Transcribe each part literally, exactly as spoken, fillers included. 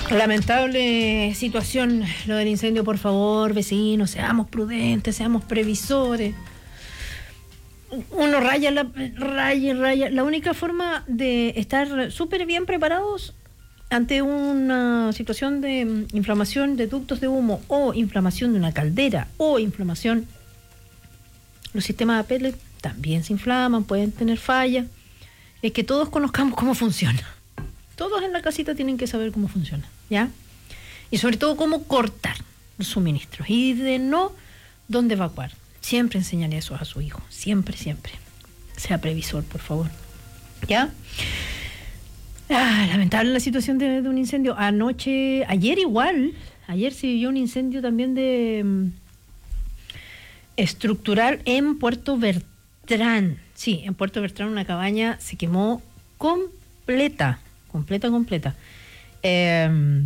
Lamentable situación lo del incendio, por favor, vecinos, seamos prudentes, seamos previsores. Uno raya, la, raya, raya. La única forma de estar súper bien preparados ante una situación de inflamación de ductos de humo o inflamación de una caldera o inflamación, los sistemas de pellet también se inflaman, pueden tener fallas, es que todos conozcamos cómo funciona. Todos en la casita tienen que saber cómo funciona, ¿ya? Y sobre todo cómo cortar los suministros y de no dónde evacuar. Siempre enseñaré eso a su hijo, siempre, siempre. Sea previsor, por favor, ¿ya? Ah, lamentable la situación de, de un incendio. Anoche, ayer igual, ayer se vivió un incendio también de um, estructural en Puerto Bertrán. Sí, en Puerto Bertrán una cabaña se quemó completa. Completa, completa. Eh,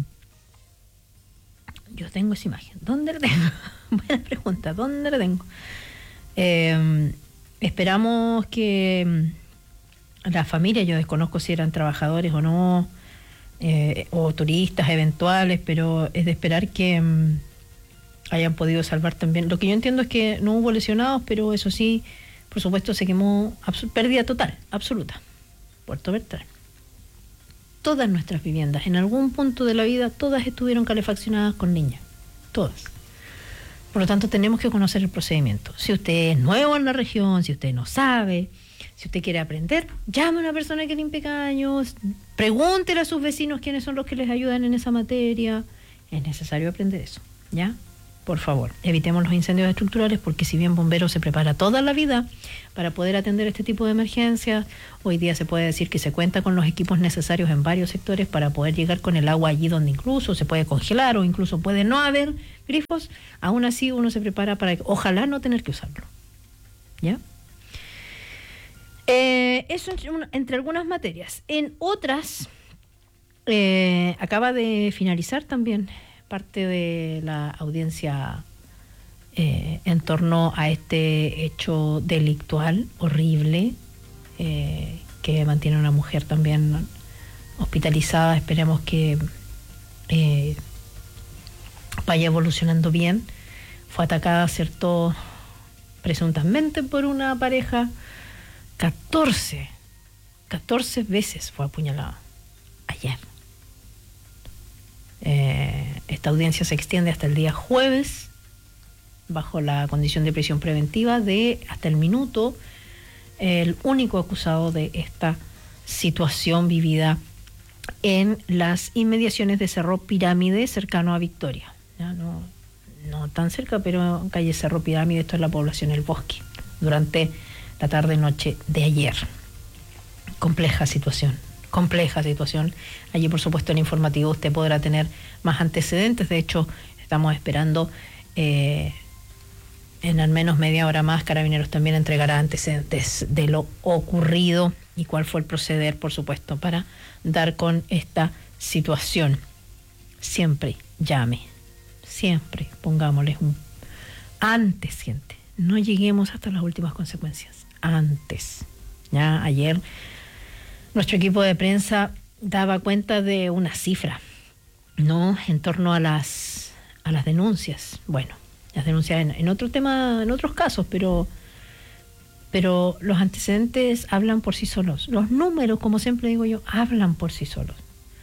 yo tengo esa imagen. ¿Dónde la tengo? Buena pregunta. ¿Dónde la tengo? Eh, esperamos que la familia, yo desconozco si eran trabajadores o no, eh, o turistas eventuales, pero es de esperar que um, hayan podido salvar también. Lo que yo entiendo es que no hubo lesionados, pero eso sí, por supuesto, se quemó. Abs- pérdida total, absoluta. Puerto Bertrán. Todas nuestras viviendas, en algún punto de la vida, todas estuvieron calefaccionadas con niñas. Todas. Por lo tanto, tenemos que conocer el procedimiento. Si usted es nuevo en la región, si usted no sabe, si usted quiere aprender, llame a una persona que limpie caños, pregúntele a sus vecinos quiénes son los que les ayudan en esa materia. Es necesario aprender eso, ¿ya? Por favor, evitemos los incendios estructurales, porque si bien Bomberos se prepara toda la vida para poder atender este tipo de emergencias, hoy día se puede decir que se cuenta con los equipos necesarios en varios sectores para poder llegar con el agua allí donde incluso se puede congelar o incluso puede no haber grifos. Aún así uno se prepara para, ojalá, no tener que usarlo, ¿ya? Eh, eso entre algunas materias. En otras, eh, acaba de finalizar también parte de la audiencia eh, en torno a este hecho delictual horrible eh, que mantiene a una mujer también hospitalizada. Esperemos que eh, vaya evolucionando bien. Fue atacada, ¿cierto?, presuntamente por una pareja. catorce, catorce veces fue apuñalada ayer. Eh, esta audiencia se extiende hasta el día jueves, bajo la condición de prisión preventiva de hasta el minuto, el único acusado de esta situación vivida en las inmediaciones de Cerro Pirámide, cercano a Victoria. Ya no, no tan cerca, pero en calle Cerro Pirámide, esto es la población El Bosque, durante la tarde-noche de ayer. Compleja situación. compleja situación. Allí, por supuesto, en el informativo usted podrá tener más antecedentes. De hecho, estamos esperando eh, en al menos media hora más. Carabineros también entregará antecedentes de lo ocurrido y cuál fue el proceder, por supuesto, para dar con esta situación. Siempre llame, siempre pongámosles un antes, gente. No lleguemos hasta las últimas consecuencias. Antes. Ya ayer nuestro equipo de prensa daba cuenta de una cifra, ¿no?, en torno a las a las denuncias. Bueno, las denuncias en, en otro tema, en otros casos, pero pero los antecedentes hablan por sí solos. Los números, como siempre digo yo, hablan por sí solos.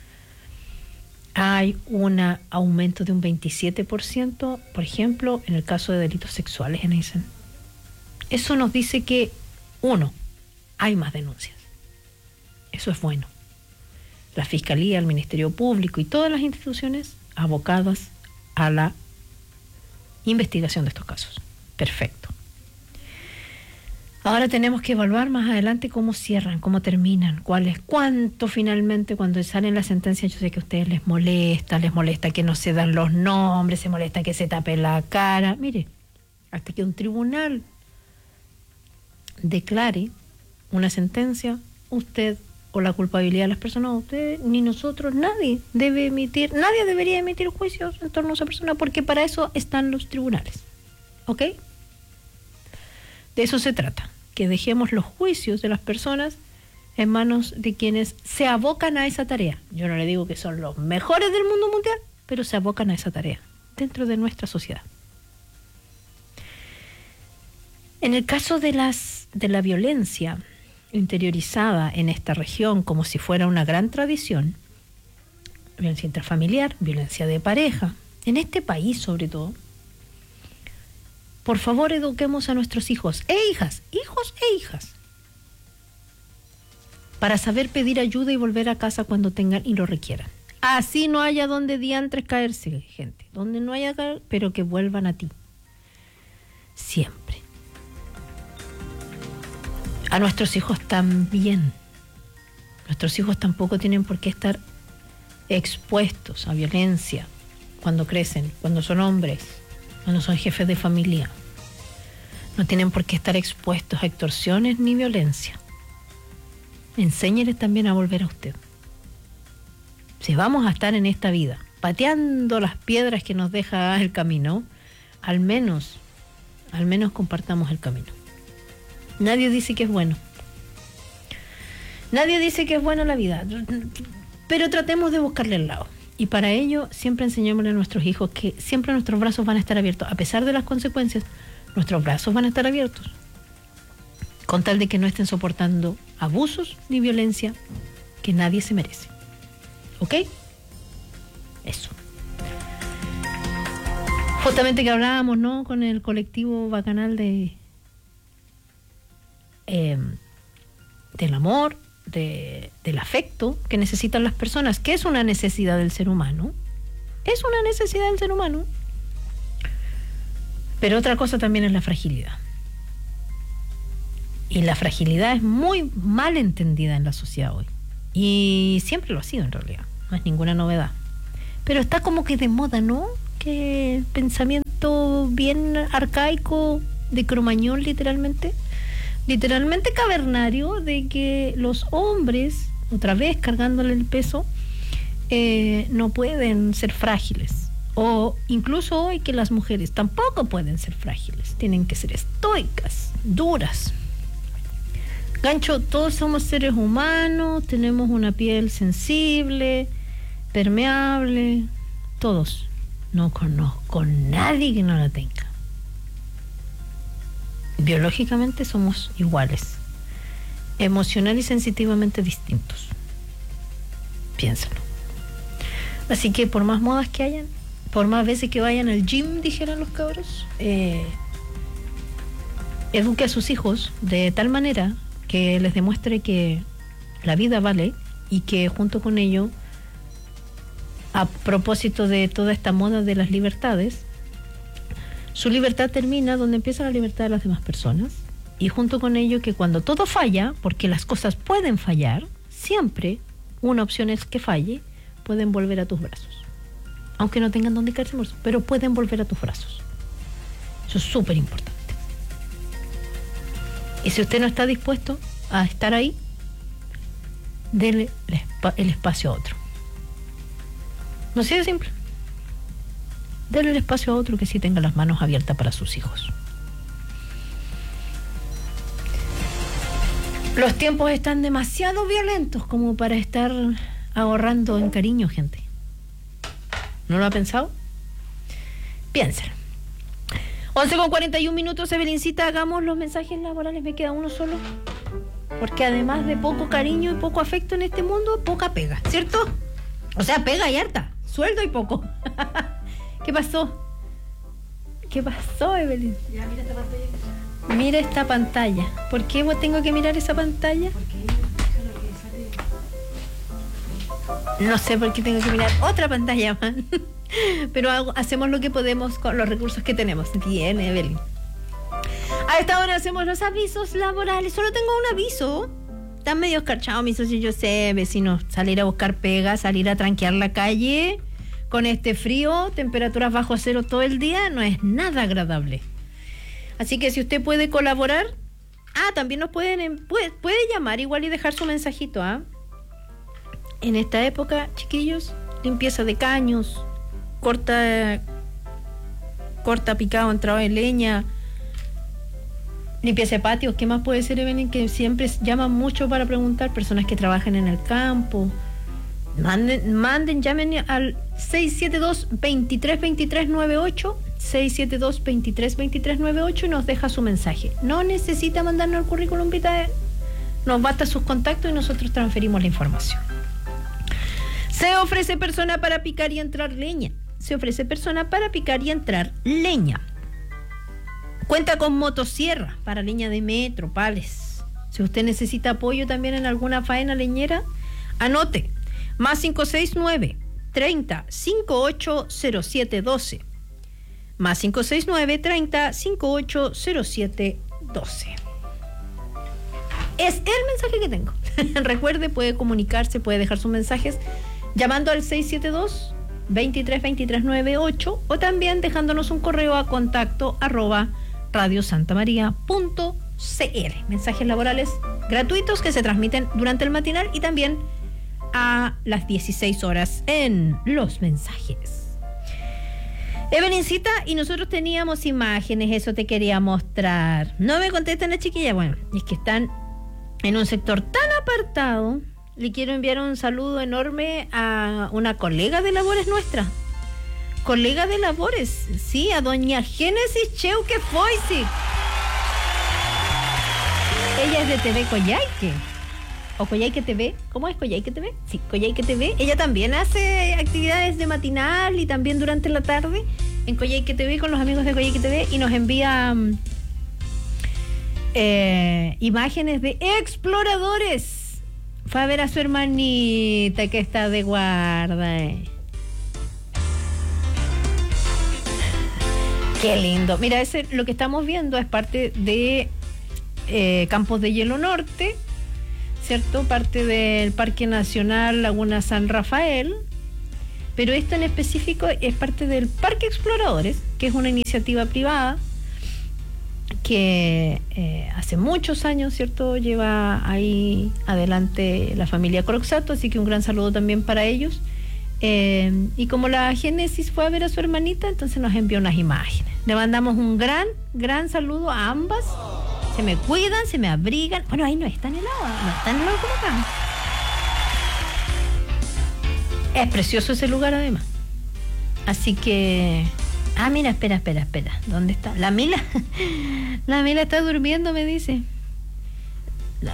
Hay un aumento de un veintisiete por ciento, por ejemplo, en el caso de delitos sexuales en Aysén. Eso nos dice que, uno, hay más denuncias. Eso es bueno. La Fiscalía, el Ministerio Público y todas las instituciones abocadas a la investigación de estos casos. Perfecto. Ahora tenemos que evaluar más adelante cómo cierran, cómo terminan, cuál es, cuánto finalmente, cuando salen las sentencias. Yo sé que a ustedes les molesta, les molesta que no se dan los nombres, se molesta que se tape la cara. Mire, hasta que un tribunal declare una sentencia, usted o la culpabilidad de las personas, usted ni nosotros, nadie debe emitir, nadie debería emitir juicios en torno a esa persona, porque para eso están los tribunales. ¿Ok? De eso se trata, que dejemos los juicios de las personas en manos de quienes se abocan a esa tarea. Yo no le digo que son los mejores del mundo mundial, pero se abocan a esa tarea dentro de nuestra sociedad. En el caso de las de la violencia interiorizada en esta región como si fuera una gran tradición, violencia intrafamiliar, violencia de pareja, en este país sobre todo, por favor eduquemos a nuestros hijos e hijas, hijos e hijas, para saber pedir ayuda y volver a casa cuando tengan y lo requieran. Así no haya donde diantres caerse, gente, donde no haya, pero que vuelvan a ti. Siempre. A nuestros hijos también. Nuestros hijos tampoco tienen por qué estar expuestos a violencia cuando crecen, cuando son hombres, cuando son jefes de familia. No tienen por qué estar expuestos a extorsiones ni violencia. Enséñeles también a volver a usted. Si vamos a estar en esta vida pateando las piedras que nos deja el camino, al menos, al menos compartamos el camino. Nadie dice que es bueno. Nadie dice que es buena la vida, pero tratemos de buscarle el lado. Y para ello siempre enseñémosle a nuestros hijos que siempre nuestros brazos van a estar abiertos. A pesar de las consecuencias, nuestros brazos van a estar abiertos. Con tal de que no estén soportando abusos ni violencia que nadie se merece. ¿Ok? Eso. Justamente que hablábamos, ¿no? Con el colectivo bacanal de eh, del amor, de, del afecto que necesitan las personas, que es una necesidad del ser humano. Es una necesidad del ser humano. Pero otra cosa también es la fragilidad. Y la fragilidad es muy mal entendida en la sociedad hoy. Y siempre lo ha sido en realidad. No es ninguna novedad. Pero está como que de moda, ¿no? Que pensamiento bien arcaico, de cromañón literalmente. Literalmente cavernario, de que los hombres, otra vez cargándole el peso, eh, no pueden ser frágiles. O incluso hoy que las mujeres tampoco pueden ser frágiles. Tienen que ser estoicas, duras. Gancho, todos somos seres humanos, tenemos una piel sensible, permeable, todos. No conozco a nadie que no la tenga. Biológicamente somos iguales, emocional y sensitivamente distintos. Piénsalo. Así que por más modas que hayan, por más veces que vayan al gym, dijeran los cabros, eh, eduque a sus hijos de tal manera que les demuestre que la vida vale y que junto con ello, a propósito de toda esta moda de las libertades, su libertad termina donde empieza la libertad de las demás personas, y junto con ello que cuando todo falla, porque las cosas pueden fallar, siempre una opción es que falle, pueden volver a tus brazos. Aunque no tengan dónde caerse, pero pueden volver a tus brazos. Eso es súper importante. Y si usted no está dispuesto a estar ahí, dele el espacio a otro. No sea simple. Dele el espacio a otro que sí tenga las manos abiertas para sus hijos. Los tiempos están demasiado violentos como para estar ahorrando en cariño, gente. ¿No lo ha pensado? Piénsalo. once con cuarenta y un minutos, Evelincita, hagamos los mensajes laborales. Me queda uno solo. Porque además de poco cariño y poco afecto en este mundo, poca pega, ¿cierto? O sea, pega y harta. Sueldo y poco. ¿Qué pasó? ¿Qué pasó, Evelyn? Ya, mira esta pantalla. Mira esta pantalla. ¿Por qué vos tengo que mirar esa pantalla? Porque eso es lo que sale. No sé por qué tengo que mirar otra pantalla más. Pero hago, hacemos lo que podemos con los recursos que tenemos. Bien, Evelyn. A esta hora hacemos los avisos laborales. Solo tengo un aviso. Están medio escarchados mis socios, yo sé, vecinos. Salir a buscar pega, salir a tranquear la calle con este frío, temperaturas bajo cero todo el día, no es nada agradable. Así que si usted puede colaborar, ah, también nos pueden, puede, puede llamar igual y dejar su mensajito, ¿ah? En esta época, chiquillos, limpieza de caños, corta, corta picado, entrado de leña, Limpieza de patios, ¿qué más puede ser, Evelyn? Que siempre llaman mucho para preguntar, personas que trabajan en el campo. Manden, manden, llamen al seis siete dos, dos tres dos tres nueve ocho, seis siete dos, dos tres dos tres nueve ocho y nos deja su mensaje. No necesita mandarnos el currículum vitae, nos basta sus contactos y nosotros transferimos la información. Se ofrece persona para picar y entrar leña. Se ofrece persona para picar y entrar leña. Cuenta con motosierra para leña de metro, pales. Si usted necesita apoyo también en alguna faena leñera, anote. Más cinco seis nueve, treinta, cincuenta y ocho cero siete doce. Más cinco seis nueve, treinta, cincuenta y ocho cero siete doce. Es el mensaje que tengo. Recuerde, puede comunicarse, puede dejar sus mensajes llamando al seis siete dos, dos tres dos tres nueve ocho o también dejándonos un correo a contacto arroba radiosantamaria punto cl. Mensajes laborales gratuitos que se transmiten durante el matinal y también a las dieciséis horas en los mensajes. Evelincita, y nosotros teníamos imágenes, eso te quería mostrar. No me contestan las chiquillas. Bueno, es que están en un sector tan apartado. Le quiero enviar un saludo enorme a una colega de labores nuestra. Colega de labores, sí, a doña Génesis Cheuque Foysic. Ella es de T V Coyhaique. O Coyhaique T V. ¿Cómo es Coyhaique T V? Sí, Coyhaique T V. Ella también hace actividades de matinal y también durante la tarde en Coyhaique T V con los amigos de Coyhaique T V y nos envía eh, imágenes de exploradores. Fue a ver a su hermanita que está de guarda. Eh. Qué lindo. Mira, ese, lo que estamos viendo es parte de eh, Campos de Hielo Norte, ¿cierto? Parte del Parque Nacional Laguna San Rafael, pero esto en específico es parte del Parque Exploradores, que es una iniciativa privada que eh, hace muchos años, ¿cierto?, lleva ahí adelante la familia Croxato, así que un gran saludo también para ellos. Eh, y como la Génesis fue a ver a su hermanita, entonces nos envió unas imágenes. Le mandamos un gran, gran saludo a ambas. Se me cuidan, se me abrigan. Bueno, ahí no es tan helado, no es tan helado como acá. Es precioso ese lugar además. Así que... Ah, mira, espera, espera, espera. ¿Dónde está? La Mila. La Mila está durmiendo, me dice. La...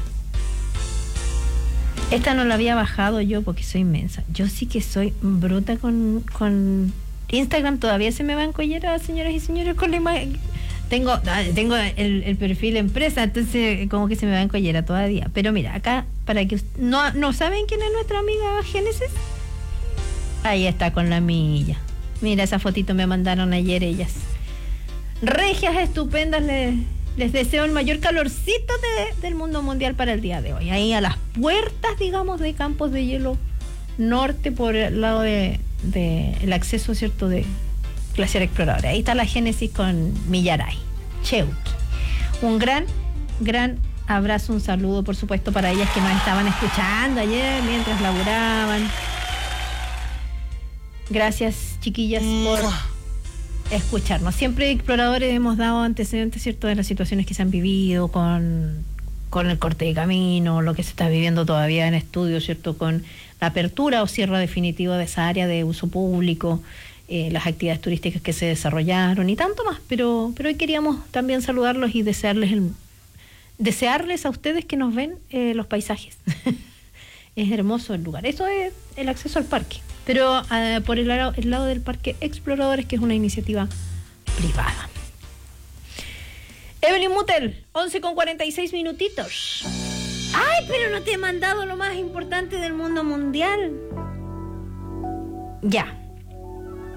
Esta no la había bajado yo porque soy inmensa. Yo sí que soy bruta con, con Instagram. Todavía se me van colleras, señoras y señores, con la imagen. Tengo, tengo el, el perfil empresa, entonces como que se me va en collera todavía. Pero mira, acá, para que no, no saben quién es nuestra amiga Génesis. Ahí está con la milla. Mira, esa fotito me mandaron ayer ellas. Regias estupendas, les, les deseo el mayor calorcito de, del mundo mundial para el día de hoy. Ahí a las puertas, digamos, de Campos de Hielo Norte, por el lado de, de el acceso, ¿cierto?, de Glaciar Explorador. Ahí está la Génesis con Millaray Cheuque. Un gran, gran abrazo, un saludo, por supuesto, para ellas que nos estaban escuchando ayer mientras laburaban. Gracias, chiquillas, por escucharnos. Siempre Exploradores hemos dado antecedentes, ¿cierto?, de las situaciones que se han vivido con, con el corte de camino, lo que se está viviendo todavía en estudio, ¿cierto?, con la apertura o cierre definitiva de esa área de uso público, eh, las actividades turísticas que se desarrollaron y tanto más. Pero, pero hoy queríamos también saludarlos y desearles, el, desearles a ustedes que nos ven eh, los paisajes. Es hermoso el lugar. Eso es el acceso al parque. Pero uh, por el lado, el lado del Parque Exploradores, que es una iniciativa privada. Evelyn Mutel, once con cuarenta y seis minutitos. Ay, pero no te he mandado lo más importante del mundo mundial. Ya.